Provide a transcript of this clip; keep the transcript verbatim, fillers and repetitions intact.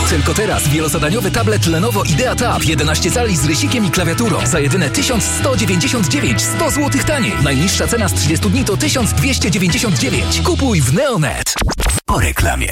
Tylko teraz wielozadaniowy tablet Lenovo Idea Tab jedenaście cali z rysikiem i klawiaturą za jedyne tysiąc sto dziewięćdziesiąt dziewięć, sto złotych taniej. Najniższa cena z trzydziestu dni to tysiąc dwieście dziewięćdziesiąt dziewięć. Kupuj w Neonet. Po reklamie.